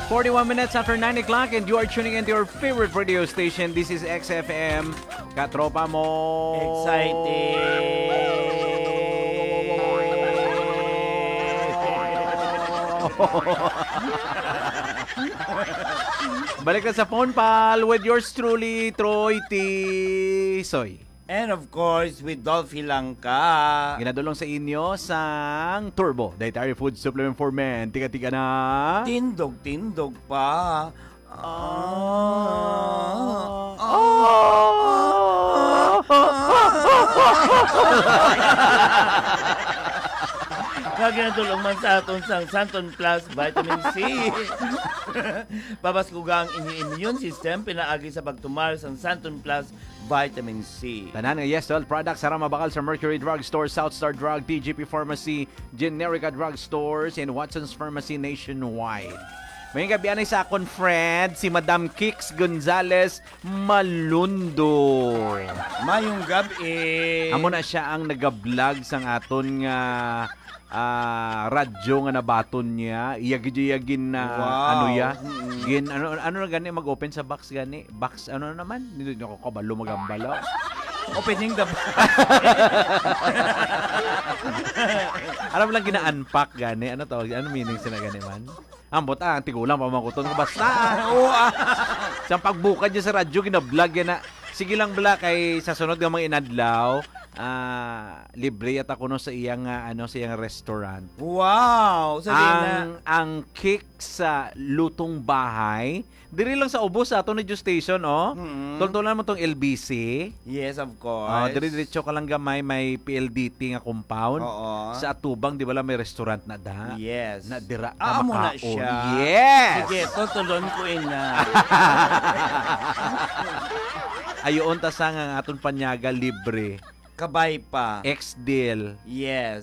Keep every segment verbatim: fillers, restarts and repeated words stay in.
forty-one minutes after nine o'clock and you are tuning into your favorite radio station. This is X F M. Katropa mo. Excited. Balik na sa phone pal with yours truly, Troy Tisoy. And of course, with Dolphy Langka. Ginadulong sa inyo sang Turbo Dietary Food Supplement for Men. Tika-tika na. Tindog-tindog pa. Ah. Kaginadulong man sa aton sang Santon Plus Vitamin C. Pabaskuga ang inyong immune system, pinaagi sa pagtumar sang Santon Plus Vitamin C. Tanan nga yes, all products sa mabakal sa Mercury Drug Store, Southstar Drug, T G P Pharmacy, Generica Drug Stores, and Watson's Pharmacy nationwide. May gabi anay sa akon friend, si Madam Kix Gonzales Malundo. Mayong gabi. Amo na siya ang nag-vlog sang aton nga uh, radyo nga nabaton niya. Iyagid-iyagin na wow. ano ya. Gin ano ano na gani mag-open sa box gani? Box ano naman? Dito ko kabalo magambalaw. Opening the box. Alam lang gina-unpack gani. Ano tawag? Ano meaning sina gani man? Ambot ah, tigulang pamakuton ko basta. Oo ah. Sa pagbukad niya sa radyo gina-vlog yan na. Sige lang bala kay sa sunod nga mga inadlaw, ah libre at ako no sa iyang uh, ano sa iyang restaurant. Wow, sabi ang na ang cake sa lutong bahay, diri lang sa ubos sa ato na Diyos Station oh. Mm-hmm. Tultulan mo tong L B C. Yes, of course. Oh, diri diretso ka lang gamay may P L D T nga compound. Oo. Sa Atubang di ba may restaurant na da? Yes. Na dira ka ah, mo na makaon. siya. Yes. Sige, tutulon ko ina. Ayoon ta sa nga aton panyaga libre. Kabay pa. Ex-deal. Yes.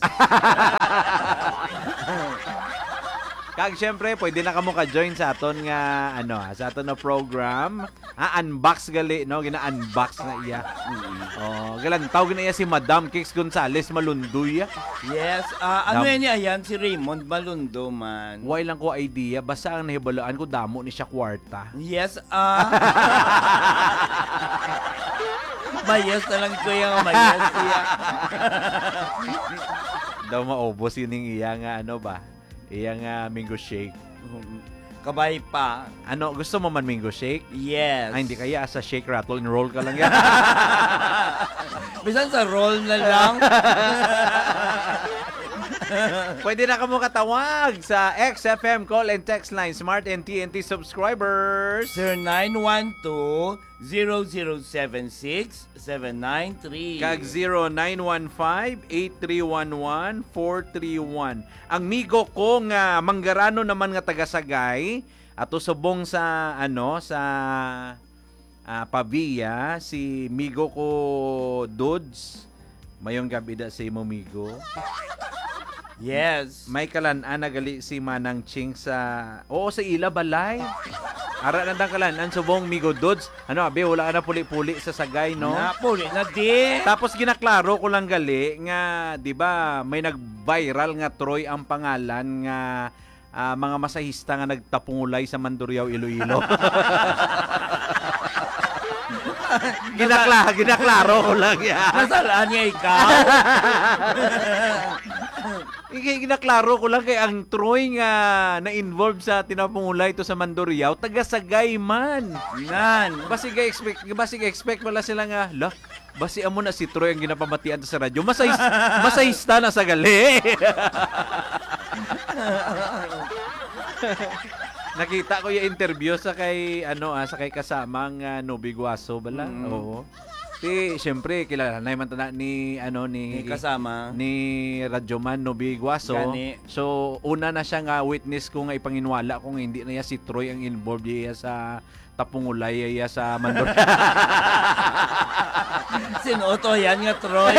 Kag syempre, pwede na kamo ka-join sa aton nga ano, sa aton na program. Ah, unbox gali, no? Gina-unbox na iya. Mm-hmm. Oh, galan tawag na iya si Madam Kix Gonzales Malundoy. Yes. Uh, ano Dam- yan niya yan? Si Raymond Malundo man. Why lang ko idea, basta ang nahibalaan ko damo ni siya kwarta. Yes, ah. Uh, mayas na lang ko yung mayas siya. Daw maubos yun yung iya nga ano ba? Iya nga mango shake. Kabay pa. Ano, gusto mo man mango shake? Yes. Ay, hindi kaya sa shake, rattle, and roll ka lang yan. Bisan sa roll na lang. Pwede na kamo katawag sa X F M call and text line Smart and T N T subscribers. zero nine one two, zero zero seven six, seven nine three. Kag zero nine one five, eight three one one, four three one. Ang migo ko nga manggarano naman nga taga-Sagay ato subong sa ano sa uh, Pavia si migo ko Dudes. Mayong gabi da sa imo migo. Yes. May kalan-an nagali si Manang Ching sa oo sa ila balay. Ara na dang kalan-an subong migo Dudes. Ano abi wala na puli-puli sa Sagay no. Na puli na di. Tapos ginaklaro ko lang gali nga 'di ba may nag-viral nga Troy ang pangalan nga uh, mga masahista nga nagtapungulay sa Mandurriao, Iloilo. Ginakla, ginaklaro ko lang yan. Nasalaan niya ikaw. Ginaklaro ko lang kay ang Troy nga na-involve sa tinapungulay ito sa Mandurriao, taga-Sagay man. Nan. Basi ga expect, basi ga expect wala sila nga, la, basi amo na si Troy ang ginapamatian sa radyo. Masahis, masahista na sa gali. Nakita ko yung interview sa kay ano ah, sa kay kasamang uh, Noby Guaso bala. Mm. Oo. Ti syempre kilala na man tana ni ano ni, ni kasama ni Radyoman Noby Guaso. Gani. So una na siya nga witness ko nga ipanginwala kung hindi na ya si Troy ang involved iya sa tapungulay iya sa Mandor. Sinoto yan nga Troy.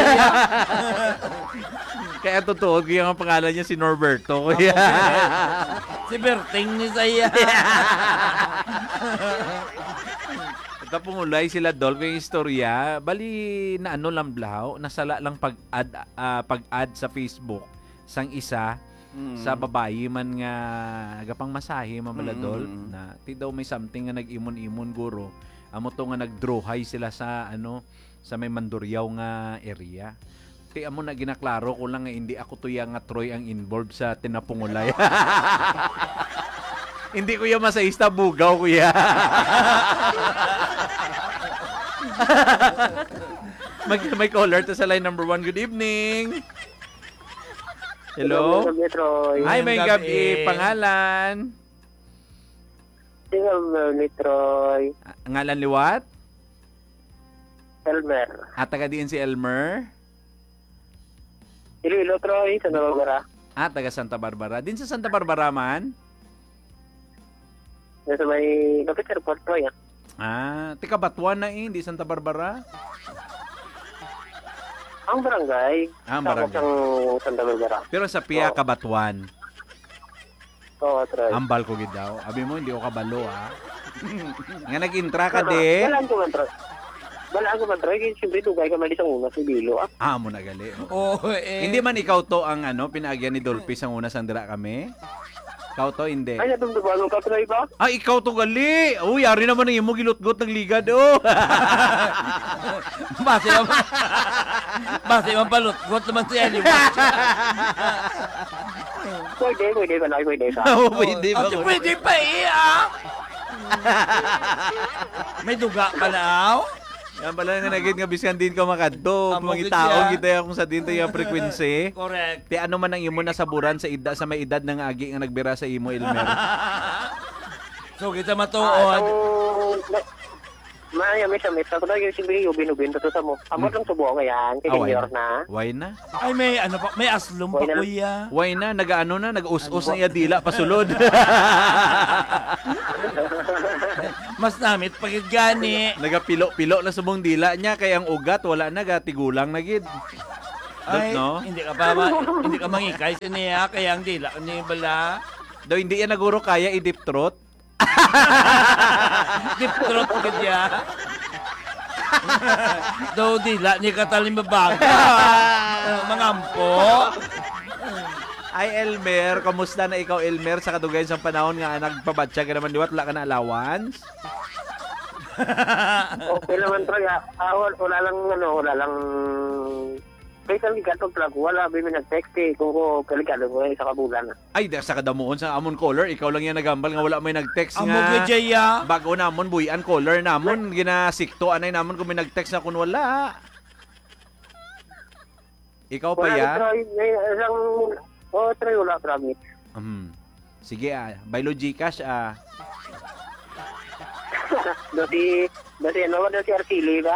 Kaya totoo ko yung pangalan niya si Norberto. Okay. Si Berting ni Saya. Tapungulay sila Dolph yung istorya. Bali na ano lang blaw, nasala lang pag-add uh, pag-add sa Facebook sang isa Mm. sa babayi man nga gapang masahe mamaladol Mm. na ti daw may something nga nag-imon-imon guro. Amo to nga nag-draw high sila sa ano sa may Mandurriao nga area. Ti amo na ginaklaro ko lang nga hindi ako tuya nga Troy ang involved sa tinapungulay. Hindi kuya masahista bugaw kuya. Mag may caller to sa line number one. Good evening. Hello. Gabi, Troy. Ay, may Magandang gabi. gabi. Pangalan? Single ni Troy. Ah, Ngalan liwat? Elmer. At taga diin si Elmer? Iloilo, Troy. Sa Nalagara. Ah, taga Santa Barbara. Din sa Santa Barbara man? Nasa may kapit sa airport, Troy. Ah. Ah, tika Batuan na eh, hindi Santa Barbara? Ang barangay. Ah, ang Tapos barangay. ang Santa Barbara. Pero sa Pia, Oo. Kabatuan. Oo, Troy. Ambal ko gid daw. Abi mo, hindi ko kabalo ah. Nga nag-intra ka de. Walaan ko man, Troy. Walaan ko man, Troy. Kaya siyempre, dugay ka mali sa una si Bilo. Ah, Ah, mo na gali. oh. Oh, eh. Hindi man ikaw to ang ano, pinaagyan ni Dolphy sa una sandira kami? Ikaw to, hindi. ay, natungdubago ka, Troy ba? Ah, ikaw to gali. Uy, yari naman ang imo gilot-got ng ligad, oh. Base man. Base man palot. Got naman siya. Di ba? Pwede, pwede ka na. Pwede ka. Oh, pwede ba? Ate, pwede pa eh, ah. May duga ka na, aw? Yan pala nga naging nga biskan din ka makadto. Amo Mga gid tao siya. kita kung sa din tayo frequency. Correct. Ti ano man ang imo nasaburan sa edad sa may edad ng agi nga nagbira sa imo Elmer. So, kita Ah, matuod. ang... Maya, may samit. Ako na yung siyempre, ubin-ubin. Toto sa mo. Amot lang subuo ngayon. Kaya Ah, why senior na? na. Why na? Ay, may ano pa, may aslum pa, Why na- kuya. Why na? Nagaano na? Nag-us-us na iya dila pasulod. Mas namit pagid gani. Nagapilo-pilo na subong dila niya kaya ang ugat wala na gatigulang na gid. Ay, no? hindi ka pa, ma- hindi ka mangikay sa niya, kaya ang dila, ni bala. Daw hindi yan naguro kaya i-deep throat. Deep throat ka diya. Daw dila, ni katalim babaga. Mga ampo. Ay Elmer, kamusta na ikaw Elmer sa kadugayan sa panahon nga nagpabatsa ka naman diwat wala ka na allowance? Okay naman, Troy. Ah, Ah, wala, wala lang, ano, wala lang... Kaya sa ligato plug, wala. May nag-text eh. Kung ko, kaligado mo eh, sa kabulan. Ay, da- sa kadamuon sa amon caller, ikaw lang yan nagambal nga wala may nag-text Amo nga. gajaya. Bago namon buyan caller namon ginasikto anay namon kung may nag-text na kun wala. Ikaw pa Wala, ya? Troy. May isang... Oh, Troy, wala, promise. Um, sige ah, Baylo Gcash ah. Dati, dati ano, dati Arcili ba?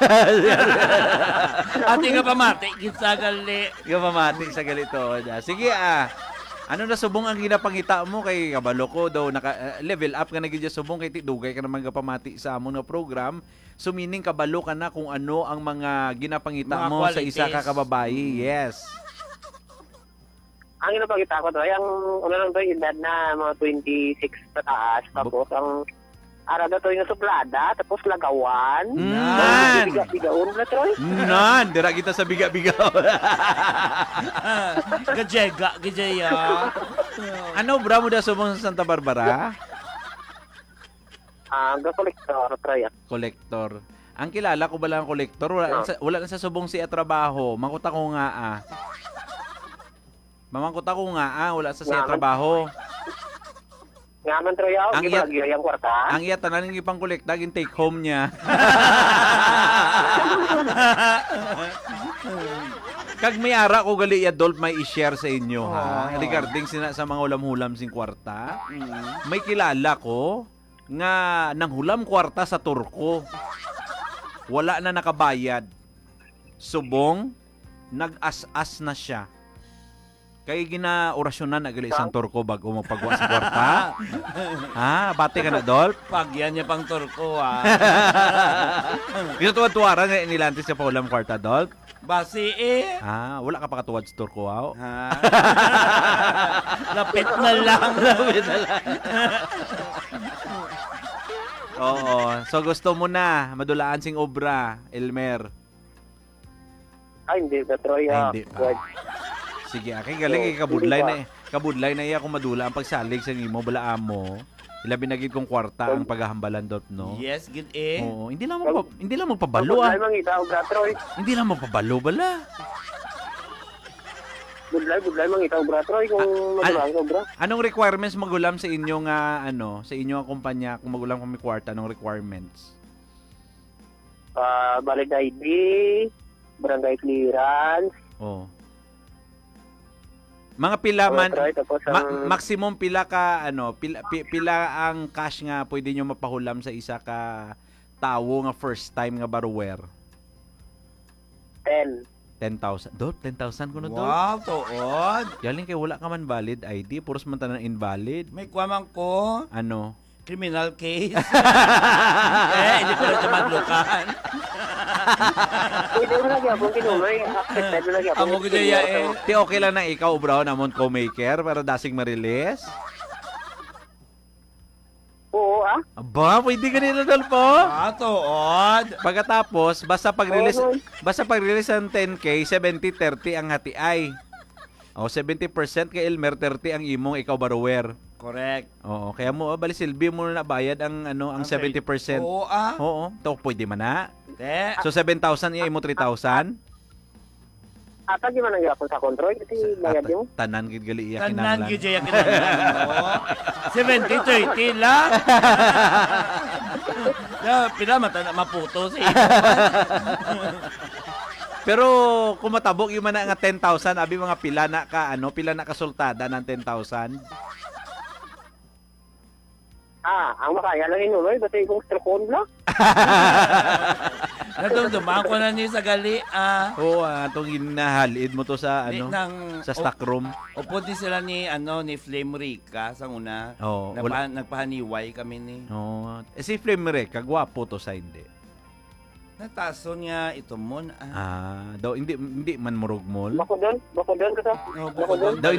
Ate nga pamati, kitsa gali. Ikaw mamati sa galito. ah. Sige ah. Ano na subong ang ginapangita mo kay kabalo ko daw naka uh, level up ka na gid subong kay tidugay ka naman gapamati sa amon nga program. So meaning kabalo ka na kung ano ang mga ginapangita Mga mo sa isa ka qualities. kababayi. Yes. Ang inapagita ko, Troy, ang ano lang, Troy, edad na mga twenty-six pataas. Tapos, ang arada, Troy, nga suplada. Tapos, lagawan. Nan! Biga-bigaon na, Troy. Nan, dira kita sa biga-bigaw. Gajega, gajaya. Ano bra mo da subong sa Santa Barbara? Ah, ga-collector, Troy. Kolektor. Ang kilala ko ba lang kolektor? Wala, Ah. sa, wala na sa subong siya trabaho. Mangkuta ko nga ah. Mamangkuta ko nga ah, wala sa siya Nga, trabaho. Nga man, Troy, ako, Ang iyat- gibagyo yung kwarta. Ang iya tanan ng ipang kolekta gin take home niya. Kag may ara ko gali Adolf may i-share sa inyo ha. Oh. Regarding sina sa mga ulam-hulam sing kwarta. May kilala ko nga nang hulam kwarta sa Turko. Wala na nakabayad. Subong nag-as-as na siya. Kay gina orasyonan na gali isang Turko bago mo pagwa sa kwarta. Ha, bati ka na Dolph. Pagyan niya pang turko, ah. Ginatuwa-tuwaran nga nilantis sa paulam kwarta Dolph. Basi eh. Ah, wala ka pa katuwad sa Turko aw. Ha? Lapit na lang. Lapit na lang. Oo. So gusto mo na madulaan sing obra, Elmer. Ay, hindi ba, Troy? Ay, Ah, hindi pa. good. Sige, akay galing Oo, kay kabudlay hindi na pa. eh. kabudlay na iya kung madula ang pagsalig sa imo bala amo. Ilabi na gid kong kwarta ang paghahambalan dot no. Yes, good eh. Oo, hindi lang mo hindi lang magpabalo ah. Budlay mangita og bratroy. Hindi lang magpabalo bala. Budlay, budlay mangita og bratroy kung magulang sobra. Anong requirements magulam sa inyong ah, ano, sa inyong kumpanya kung magulam kami kwarta, anong requirements? Ah, valid I D, barangay clearance, Oh. Mga pila man bratroy, tapos ma- ang maximum pila ka ano, pila, pi- pila ang cash nga pwede nyo mapahulam sa isa ka tawo nga first time nga borrower. ten. ten thousand. Dot, ten thousand kuno dot. Wow, tuod. Yaling kay wala ka man valid I D, puros man tanan invalid. May kwamang ko. Ano? Criminal case. eh, hindi ko lang madlukan. Pwede mo lagi akong kinuloy. Accepted mo lagi ako. Amo gud ya eh. Ti okay lang na ikaw bro namon co-maker para dasing ma-release. Oo ah. Aba, pwede ka nila po. Ah, tuod. Pagkatapos, basta pag-release Oo. basta pag-release ng ten K, seventy thirty ang hati ay. O seventy percent kay Elmer, thirty ang imong ikaw borrower. Correct. Oo, kaya mo, bali silbi mo na bayad ang ano ang Ang seventy percent. Oo ah. Oo, to pwede man na. Te. So seven thousand iya imo three thousand. Ata di man ang yapon sa control kasi bayad mo. Tanan gid gali iya Tanan kinahanglan. gyud ya kinahanglan mo. seventy thirty lang. Ya, pila mata na maputo sa imo. Pero kung matabok yung man na nga ten thousand, abi mga pila na ka ano, pila na kasultada ng ten thousand. Ah, ang makaya lang inuloy basta ikong strokon lang. Nadumduman ko na ni sa gali ah. Oo, ah, atong ginahalid mo to sa Di ano, nang sa stock room. Upo din sila ni ano ni Flame Rica sa una. Oo, Nagpa, nagpahaniway kami ni. Oo. Eh, si Flemre, kagwapo to sa hindi. Nataso niya ito mo ah. Ah, daw hindi hindi man murugmol. Bako doon, bako doon ka sa. No, Bako doon. Daw